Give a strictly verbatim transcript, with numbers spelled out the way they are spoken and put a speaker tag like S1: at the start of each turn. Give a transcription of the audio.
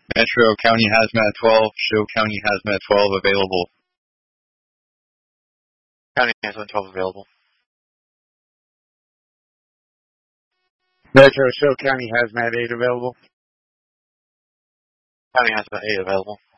S1: Metro County Hazmat twelve, show County Hazmat twelve available.
S2: County Hazmat twelve available.
S3: Metro, show County Hazmat eight available.
S2: County Hazmat eight available.